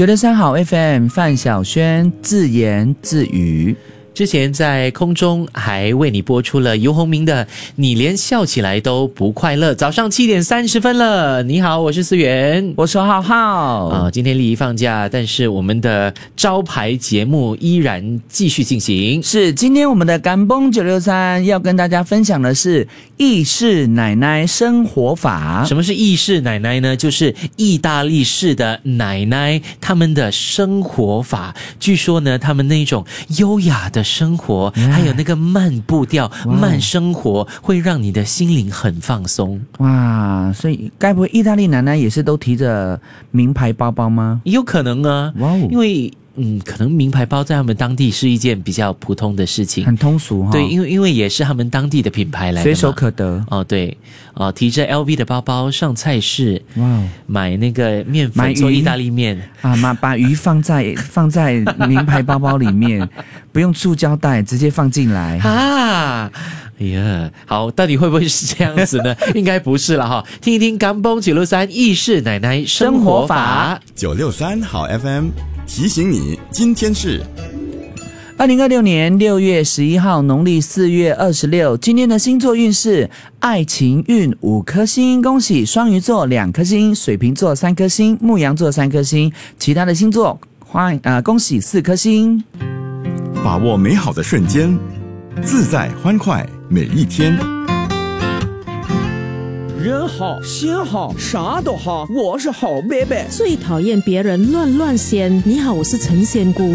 963好 FM 范晓萱自言自语。 之前在空中还为你播出了游鸿明的你连笑起来都不快乐。早上7点30分了，你好，我是思源， 我是浩浩。 今天立一放假，但是我们的招牌节目依然继续进行。 是，今天我们的甘崩963要跟大家分享的是意式奶奶生活法。 什么是意式奶奶呢？就是意大利式的奶奶他们的生活法。据说呢，他们那种优雅的生活，还有那个慢步调、慢生活，会让你的心灵很放松。 哇，所以该不会意大利奶奶也是都提着名牌包包吗？ 有可能啊，因为可能名牌包在他们当地是一件比较普通的事情， 很通俗对，因为也是他们当地的品牌来的嘛， 随手可得。 对，提着 LV 的包包上菜市，买那个面粉做意大利面啊，把鱼放在名牌包包里面，不用塑胶袋，直接放进来啊。哎呀，好，到底会不会是这样子呢？应该不是了哈。听一听甘崩963意式奶奶生活法。 963好 FM 提醒你，今天是 2026年6月11号，农历4月26。今天的星座运势：爱情运5颗星，恭喜双鱼座2颗星，水瓶座3颗星，牧羊座3颗星，其他的星座恭喜4颗星。 把握美好的瞬间，自在欢快每一天。 人好心好啥都好，我是好贝贝。 最讨厌别人乱仙。你好，我是陈仙姑。